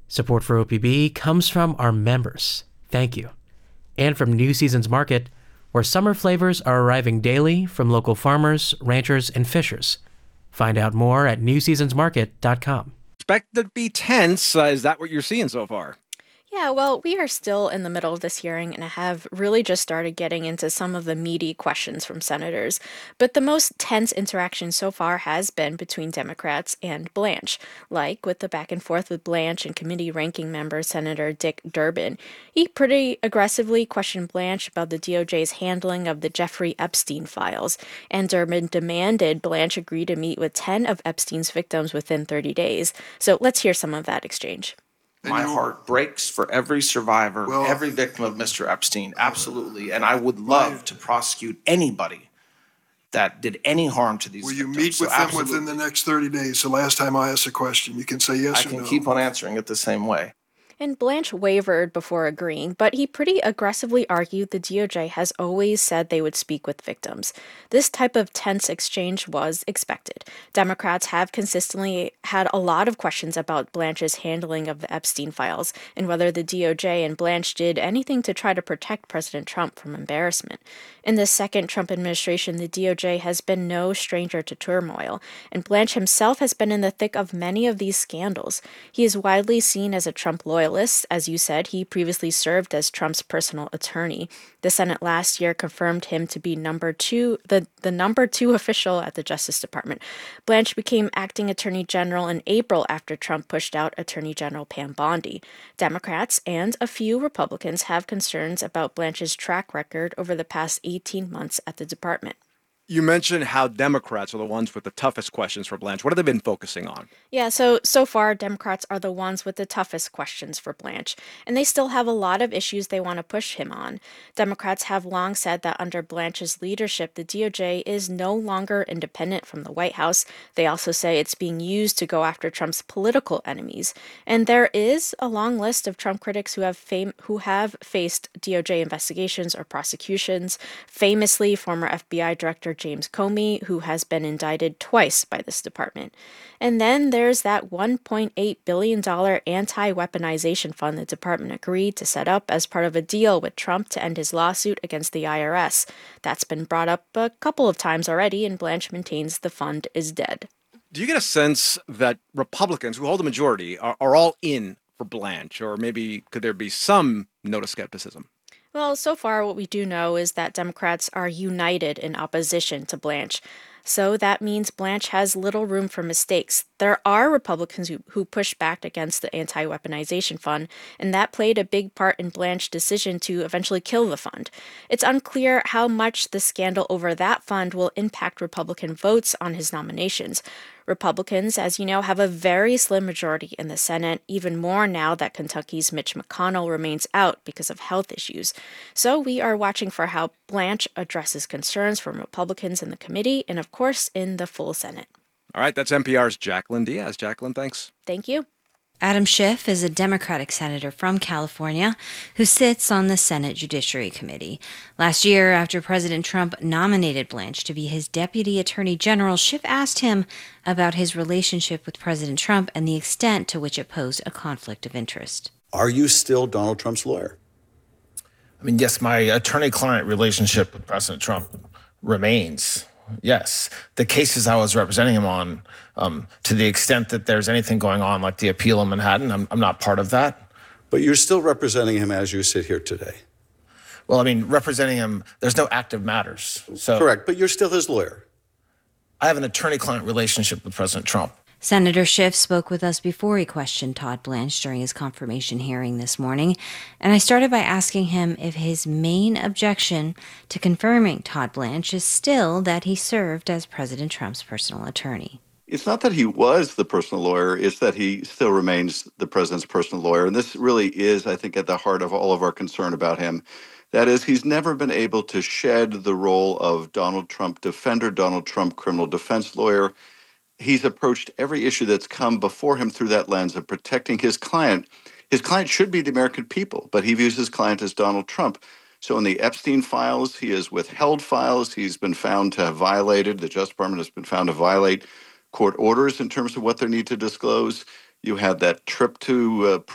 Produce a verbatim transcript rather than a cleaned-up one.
Support for O P B comes from our members. Thank you. And from New Seasons Market, where summer flavors are arriving daily from local farmers, ranchers, and fishers. Find out more at new seasons market dot com. Expect to be tense. Uh, is that what you're seeing so far? Yeah, well, we are still in the middle of this hearing and have really just started getting into some of the meaty questions from senators. But the most tense interaction so far has been between Democrats and Blanche, like with the back and forth with Blanche and committee ranking member Senator Dick Durbin. He pretty aggressively questioned Blanche about the D O J's handling of the Jeffrey Epstein files, and Durbin demanded Blanche agree to meet with ten of Epstein's victims within thirty days. So let's hear some of that exchange. My heart breaks for every survivor, well, every victim of Mister Epstein, absolutely. And I would love to prosecute anybody that did any harm to these will victims. Will you meet with so them absolutely. within the next thirty days? The last time I asked a question, you can say yes I or can no. keep on answering it the same way. And Blanche wavered before agreeing, but he pretty aggressively argued the D O J has always said they would speak with victims. This type of tense exchange was expected. Democrats have consistently had a lot of questions about Blanche's handling of the Epstein files and whether the D O J and Blanche did anything to try to protect President Trump from embarrassment. In the second Trump administration, the D O J has been no stranger to turmoil, and Blanche himself has been in the thick of many of these scandals. He is widely seen as a Trump loyalist. As you said, he previously served as Trump's personal attorney. The Senate last year confirmed him to be number two, the, the number two official at the Justice Department. Blanche became acting attorney general in April after Trump pushed out Attorney General Pam Bondi. Democrats and a few Republicans have concerns about Blanche's track record over the past eighteen months at the department. You mentioned how Democrats are the ones with the toughest questions for Blanche. What have they been focusing on? Yeah, so so far, Democrats are the ones with the toughest questions for Blanche, and they still have a lot of issues they want to push him on. Democrats have long said that under Blanche's leadership, the D O J is no longer independent from the White House. They also say it's being used to go after Trump's political enemies. And there is a long list of Trump critics who have fam- who have faced D O J investigations or prosecutions. Famously, former F B I Director James Comey, who has been indicted twice by this department. And then there's that one point eight billion dollars anti-weaponization fund the department agreed to set up as part of a deal with Trump to end his lawsuit against the I R S. That's been brought up a couple of times already, and Blanche maintains the fund is dead. Do you get a sense that Republicans, who hold the majority, are, are all in for Blanche? Or maybe could there be some note of skepticism? Well, so far what we do know is that Democrats are united in opposition to Blanche. So that means Blanche has little room for mistakes. There are Republicans who, who pushed back against the anti-weaponization fund, and that played a big part in Blanche's decision to eventually kill the fund. It's unclear how much the scandal over that fund will impact Republican votes on his nominations. Republicans, as you know, have a very slim majority in the Senate, even more now that Kentucky's Mitch McConnell remains out because of health issues. So we are watching for how Blanche addresses concerns from Republicans in the committee and, of course, in the full Senate. All right, that's N P R's Jacqueline Diaz. Jacqueline, thanks. Thank you. Adam Schiff is a Democratic senator from California who sits on the Senate Judiciary Committee. Last year, after President Trump nominated Blanche to be his deputy attorney general, Schiff asked him about his relationship with President Trump and the extent to which it posed a conflict of interest. Are you still Donald Trump's lawyer? I mean, yes, my attorney-client relationship with President Trump remains. Yes, the cases I was representing him on, um, to the extent that there's anything going on, like the appeal in Manhattan, I'm, I'm not part of that. But you're still representing him as you sit here today. Well, I mean, representing him, there's no active matters. So correct, but you're still his lawyer. I have an attorney-client relationship with President Trump. Senator Schiff spoke with us before he questioned Todd Blanche during his confirmation hearing this morning, and I started by asking him if his main objection to confirming Todd Blanche is still that he served as President Trump's personal attorney. It's not that he was the personal lawyer, it's that he still remains the president's personal lawyer. And this really is, I think, at the heart of all of our concern about him. That is, he's never been able to shed the role of Donald Trump defender, Donald Trump criminal defense lawyer. He's approached every issue that's come before him through that lens of protecting his client. His client should be the American people, but he views his client as Donald Trump. So in the Epstein files, he has withheld files. He's been found to have violated, the Justice Department has been found to violate court orders in terms of what they need to disclose. You had that trip to uh,